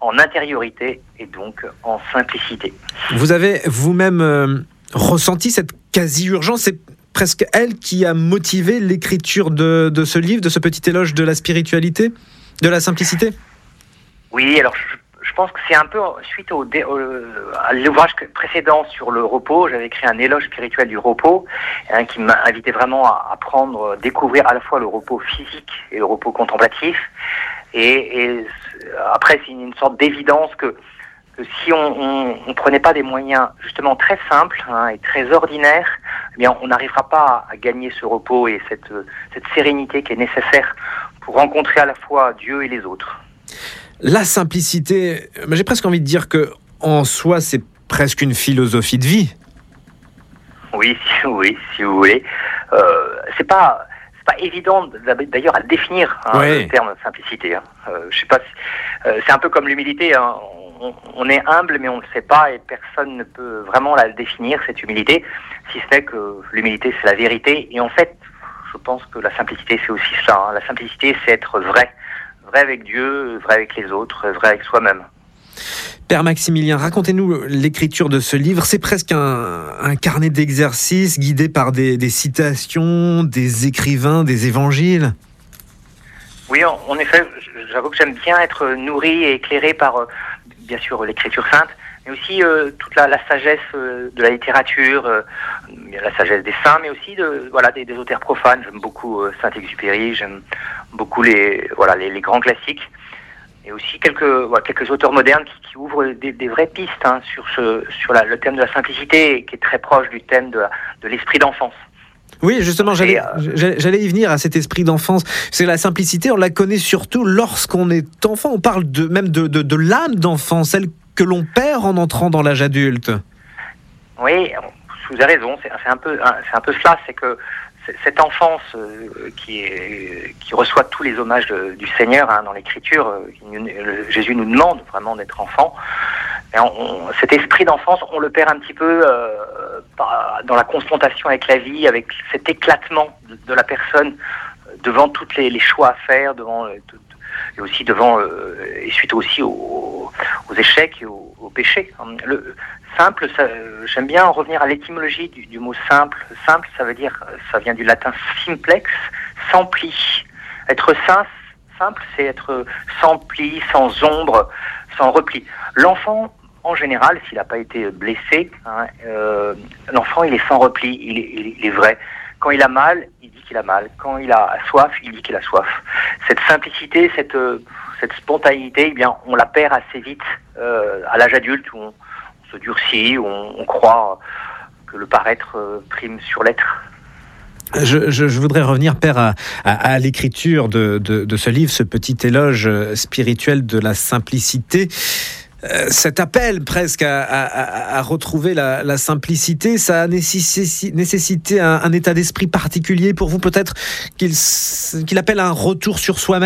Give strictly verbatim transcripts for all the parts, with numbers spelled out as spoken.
en intériorité et donc en simplicité. Vous avez vous-même euh, ressenti cette quasi-urgence, c'est presque elle qui a motivé l'écriture de, de ce livre, de ce petit éloge de la spiritualité, de la simplicité ? Oui, alors je, je pense que c'est un peu suite au, au, à l'ouvrage précédent sur le repos. J'avais écrit un éloge spirituel du repos, hein, qui m'a invité vraiment à, à prendre, découvrir à la fois le repos physique et le repos contemplatif. Et, et après, c'est une, une sorte d'évidence que, que si on ne prenait pas des moyens justement très simples, hein, et très ordinaires, eh bien, on n'arrivera pas à, à gagner ce repos et cette, cette sérénité qui est nécessaire pour rencontrer à la fois Dieu et les autres. La simplicité, j'ai presque envie de dire que en soi, c'est presque une philosophie de vie. Oui, si, oui, si vous voulez. Euh, c'est pas, c'est pas évident d'ailleurs à définir, hein, oui. Le terme simplicité. Hein. Euh, je sais pas. Si, euh, c'est un peu comme l'humilité. Hein. On, on est humble, mais on ne le sait pas, et personne ne peut vraiment la définir, cette humilité, si ce n'est que l'humilité, c'est la vérité. Et en fait, je pense que la simplicité, c'est aussi ça. Hein. La simplicité, c'est être vrai. Vrai avec Dieu, vrai avec les autres, vrai avec soi-même. Père Maximilien, racontez-nous l'écriture de ce livre. C'est presque un, un carnet d'exercices guidé par des, des citations, des écrivains, des évangiles. Oui, en, en effet, j'avoue que j'aime bien être nourri et éclairé par, euh, bien sûr, l'écriture sainte, mais aussi euh, toute la, la sagesse euh, de la littérature, euh, la sagesse des saints, mais aussi de, voilà, des, des auteurs profanes. J'aime beaucoup euh, Saint-Exupéry, j'aime beaucoup les, voilà, les, les grands classiques. Et aussi quelques, voilà, quelques auteurs modernes qui, qui ouvrent des, des vraies pistes, hein, sur, ce, sur la, le thème de la simplicité, qui est très proche du thème de, de l'esprit d'enfance. Oui, justement, j'allais, euh... j'allais y venir à cet esprit d'enfance. C'est la simplicité, on la connaît surtout lorsqu'on est enfant. On parle de, même de, de, de l'âme d'enfant, celle que l'on perd en entrant dans l'âge adulte. Oui, vous avez raison, c'est, c'est, un, peu, c'est un peu cela, c'est que cette enfance euh, qui, est, qui reçoit tous les hommages de, du Seigneur, hein, dans l'Écriture, euh, Jésus nous demande vraiment d'être enfant. Et on, on, cet esprit d'enfance, on le perd un petit peu euh, par, dans la confrontation avec la vie, avec cet éclatement de, de la personne euh, devant tous les, les choix à faire, devant euh, tout, et aussi devant euh, et suite aussi aux, aux échecs et aux, aux péchés. Le simple, ça, j'aime bien revenir à l'étymologie du, du mot simple. Simple, ça veut dire, ça vient du latin simplex, sans pli. Être saint, simple, c'est être sans pli, sans ombre, sans repli. L'enfant, en général, s'il n'a pas été blessé, hein, euh, l'enfant, il est sans repli, il est, il est vrai. Quand il a mal, il dit qu'il a mal. Quand il a soif, il dit qu'il a soif. Cette simplicité, cette, cette spontanéité, eh bien, on la perd assez vite euh, à l'âge adulte, où on, on se durcit, où on, on croit que le paraître euh, prime sur l'être. Je, je, je voudrais revenir, Père, à, à, à l'écriture de, de, de ce livre, ce petit éloge spirituel de la simplicité. Euh, cet appel presque à, à, à retrouver la, la simplicité, ça a nécessité, nécessité un, un état d'esprit particulier pour vous, peut-être qu'il, qu'il appelle à un retour sur soi-même ?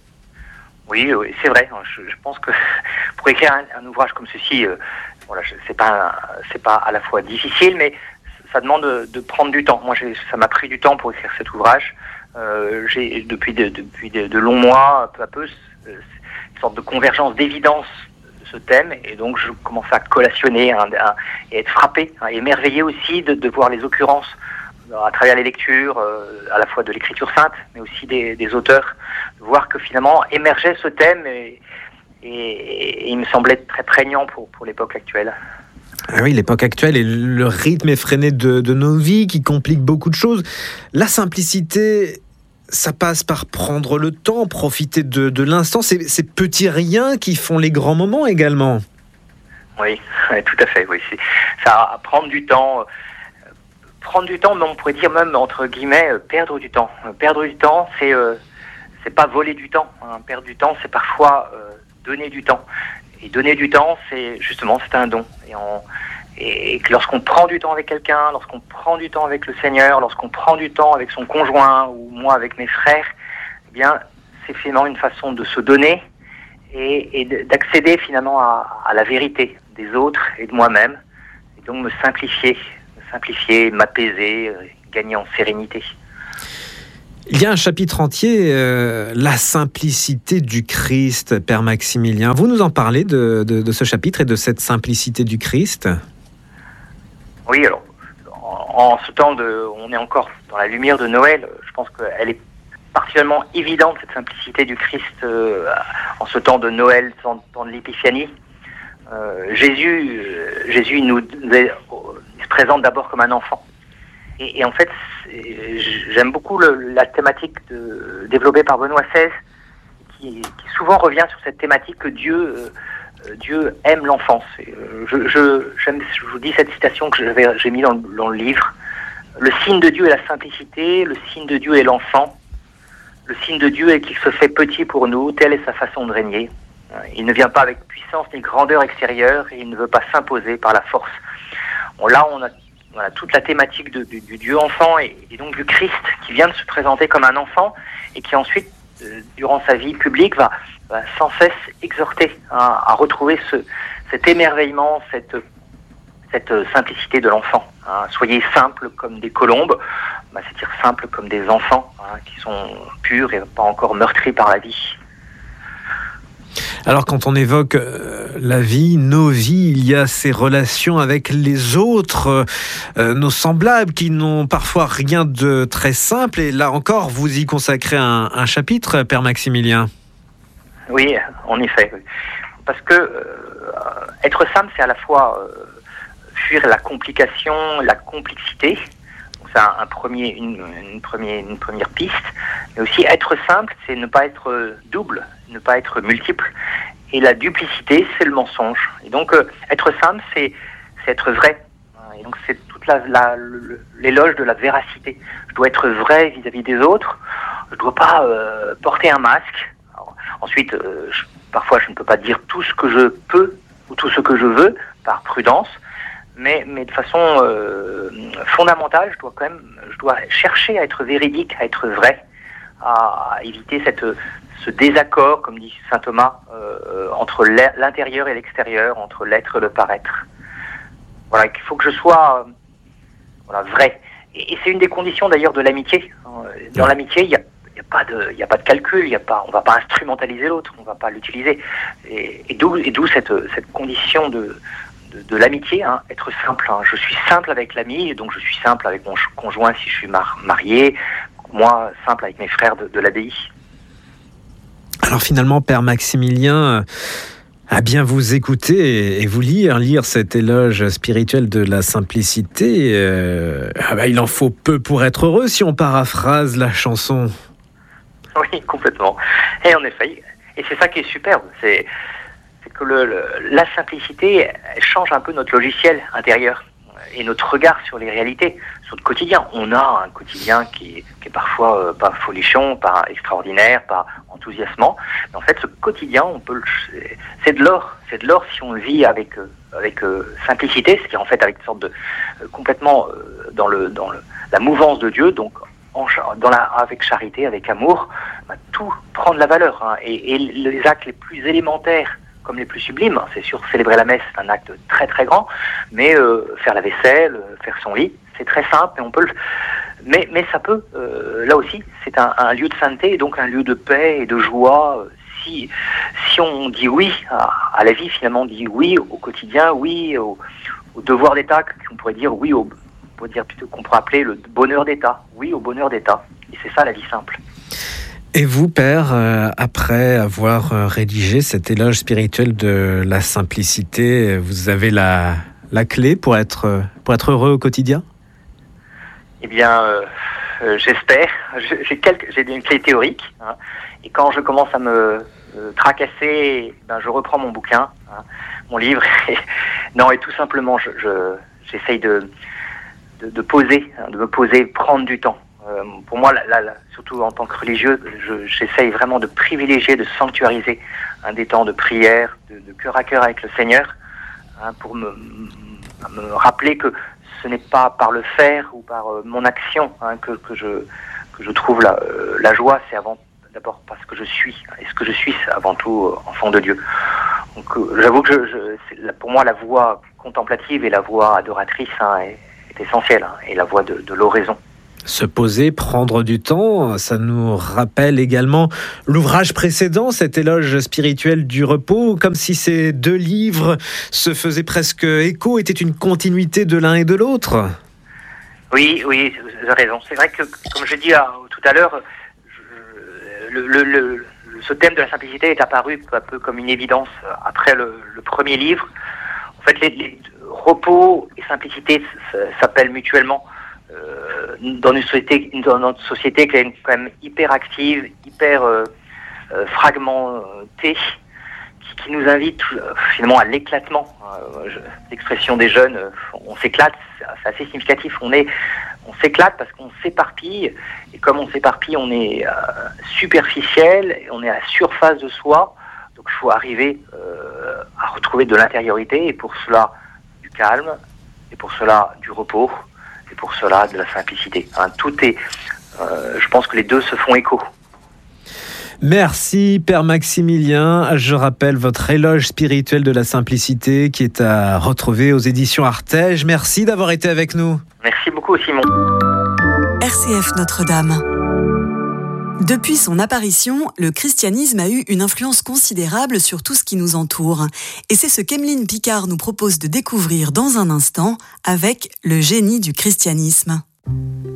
Oui, oui, c'est vrai. Je, je pense que pour écrire un, un ouvrage comme ceci, euh, voilà, c'est pas, c'est pas à la fois difficile, mais ça demande de, de prendre du temps. Moi, j'ai, ça m'a pris du temps pour écrire cet ouvrage. Euh, j'ai depuis de, depuis de, de longs mois, peu à peu, une sorte de convergence d'évidence ce thème, et donc je commence à collationner, hein, à, et être frappé, hein, émerveillé aussi de, de voir les occurrences à travers les lectures, euh, à la fois de l'écriture sainte, mais aussi des, des auteurs, de voir que finalement émergeait ce thème, et, et, et il me semblait très prégnant pour, pour l'époque actuelle. Ah oui, l'époque actuelle et le rythme effréné de, de nos vies qui complique beaucoup de choses. La simplicité, ça passe par prendre le temps, profiter de, de l'instant. C'est ces petits riens qui font les grands moments également. Oui, tout à fait. Oui. C'est, ça, prendre du temps, euh, prendre du temps, mais on pourrait dire même, entre guillemets, euh, perdre du temps. Euh, perdre du temps, c'est, euh, c'est pas voler du temps. Hein. Perdre du temps, c'est parfois euh, donner du temps. Et donner du temps, c'est justement, c'est un don. Et on... Et que lorsqu'on prend du temps avec quelqu'un, lorsqu'on prend du temps avec le Seigneur, lorsqu'on prend du temps avec son conjoint ou moi avec mes frères, eh bien, c'est finalement une façon de se donner et, et d'accéder finalement à, à la vérité des autres et de moi-même. Et donc me simplifier, me simplifier, m'apaiser, gagner en sérénité. Il y a un chapitre entier, euh, la simplicité du Christ, Père Maximilien. Vous nous en parlez de, de, de ce chapitre et de cette simplicité du Christ? Oui, alors, en, en ce temps, de, on est encore dans la lumière de Noël, je pense qu'elle est particulièrement évidente, cette simplicité du Christ, euh, en ce temps de Noël, temps, temps de l'Épiphanie. Euh, Jésus, euh, Jésus nous, nous est, il se présente d'abord comme un enfant. Et, et en fait, j'aime beaucoup le, la thématique de, développée par Benoît seize, qui, qui souvent revient sur cette thématique que Dieu, euh, Dieu aime l'enfance. Et, euh, je, je, j'aime, je vous dis cette citation que j'avais, j'ai mis dans, dans le livre. Le signe de Dieu est la simplicité, le signe de Dieu est l'enfant. Le signe de Dieu est qu'il se fait petit pour nous, telle est sa façon de régner. Il ne vient pas avec puissance ni grandeur extérieure, et il ne veut pas s'imposer par la force. Bon, là, on a voilà, toute la thématique de, du, du Dieu enfant et, et donc du Christ qui vient de se présenter comme un enfant et qui ensuite, euh, durant sa vie publique, va, va sans cesse exhorter hein, à retrouver ce, cet émerveillement, cette, cette simplicité de l'enfant. Hein. Soyez simples comme des colombes, bah, c'est-à-dire simples comme des enfants hein, qui sont purs et pas encore meurtris par la vie. Alors quand on évoque euh, la vie, nos vies, il y a ces relations avec les autres, euh, nos semblables qui n'ont parfois rien de très simple. Et là encore, vous y consacrez un, un chapitre, Père Maximilien. Oui, en effet. Parce que euh, être simple, c'est à la fois euh, fuir la complication, la complexité. Donc c'est un, un premier, une, une, première, une première piste. Mais aussi être simple, c'est ne pas être double, ne pas être multiple. Et la duplicité, c'est le mensonge. Et donc, euh, être simple, c'est, c'est être vrai. Et donc, c'est toute la, la, l'éloge de la véracité. Je dois être vrai vis-à-vis des autres. Je ne dois pas euh, porter un masque. Alors, ensuite, euh, je, parfois, je ne peux pas dire tout ce que je peux ou tout ce que je veux par prudence. Mais, mais de façon euh, fondamentale, je dois quand même, je dois chercher à être véridique, à être vrai, à, à éviter cette ce désaccord, comme dit saint Thomas, euh, entre l'intérieur et l'extérieur, entre l'être et le paraître. Voilà, il faut que je sois euh, voilà, vrai. Et, et c'est une des conditions d'ailleurs de l'amitié. Dans l'amitié, il n'y a, y a pas de, il y a pas de calcul, il y a pas, on ne va pas instrumentaliser l'autre, on ne va pas l'utiliser. Et, et d'où, et d'où cette, cette condition de, de, de l'amitié, hein, être simple. Hein. Je suis simple avec l'ami, donc je suis simple avec mon conjoint si je suis mar- marié, moi simple avec mes frères de, de l'abbaye. Alors finalement, Père Maximilien, à bien vous écouter et vous lire, lire cet éloge spirituel de la simplicité, euh, ah bah, il en faut peu pour être heureux si on paraphrase la chanson. Oui, complètement. Et en effet, et c'est ça qui est superbe, c'est, c'est que le, le, la simplicité elle change un peu notre logiciel intérieur et notre regard sur les réalités, sur le quotidien. On a un quotidien qui est, qui est parfois euh, pas folichon, pas extraordinaire, pas enthousiasmant. Mais en fait, ce quotidien, on peut, le, c'est, c'est de l'or. C'est de l'or si on le vit avec euh, avec euh, simplicité, c'est-à-dire en fait avec une sorte de euh, complètement euh, dans le dans le la mouvance de Dieu, donc en, dans la avec charité, avec amour, bah, tout prend de la valeur. Hein, et, et les actes les plus élémentaires comme les plus sublimes, c'est sûr, célébrer la messe, c'est un acte très très grand, mais euh, faire la vaisselle, faire son lit, c'est très simple et on peut le... Mais, mais ça peut, euh, là aussi, c'est un, un lieu de sainteté et donc un lieu de paix et de joie. Si, si on dit oui à, à la vie, finalement, on dit oui au quotidien, oui au, au devoir d'État, qu'on pourrait dire oui au, on pourrait dire plutôt qu'on pourrait appeler le bonheur d'État, oui au bonheur d'État. Et c'est ça la vie simple. Et vous, Père, euh, après avoir euh, rédigé cet éloge spirituel de la simplicité, vous avez la, la clé pour être, pour être heureux au quotidien ? Eh bien, euh, euh, j'espère. J'ai, quelques, j'ai une clé théorique. Hein, et quand je commence à me euh, tracasser, ben, je reprends mon bouquin, hein, mon livre. Et, non, et tout simplement, je, je, j'essaye de, de, de poser, hein, de me poser, prendre du temps. Euh, pour moi, là, là, surtout en tant que religieux, je, j'essaye vraiment de privilégier, de sanctuariser hein, des temps de prière, de, de cœur à cœur avec le Seigneur, hein, pour me, me rappeler que ce n'est pas par le faire ou par euh, mon action hein, que, que, je, que je trouve la, euh, la joie, c'est avant, d'abord parce que je suis. Et ce que je suis, c'est avant tout euh, enfant de Dieu. Donc euh, j'avoue que je, je, c'est, pour moi, la voie contemplative et la voie adoratrice hein, est, est essentielle, hein, et la voie de, de l'oraison. Se poser, prendre du temps, ça nous rappelle également l'ouvrage précédent, cet éloge spirituel du repos, comme si ces deux livres se faisaient presque écho, étaient une continuité de l'un et de l'autre. Oui, oui, vous avez raison. C'est vrai que, comme je dis tout à l'heure, je, le, le, le, ce thème de la simplicité est apparu peu à peu comme une évidence après le, le premier livre. En fait, les, les repos et simplicité s'appellent mutuellement. Euh, dans une société, dans notre société qui est quand même hyper active, hyper euh, euh, fragmentée, qui, qui nous invite euh, finalement à l'éclatement. Euh, je, l'expression des jeunes, euh, on s'éclate, c'est assez significatif. On est, on s'éclate parce qu'on s'éparpille, et comme on s'éparpille, on est euh, superficiel, et on est à la surface de soi. Donc, il faut arriver euh, à retrouver de l'intériorité, et pour cela du calme, et pour cela du repos. Et pour cela, de la simplicité. Hein, tout est... Euh, je pense que les deux se font écho. Merci, Père Maximilien. Je rappelle votre éloge spirituel de la simplicité qui est à retrouver aux éditions Artege. Merci d'avoir été avec nous. Merci beaucoup, Simon. R C F Notre-Dame. Depuis son apparition, le christianisme a eu une influence considérable sur tout ce qui nous entoure. Et c'est ce qu'Emeline Picard nous propose de découvrir dans un instant avec Le génie du christianisme.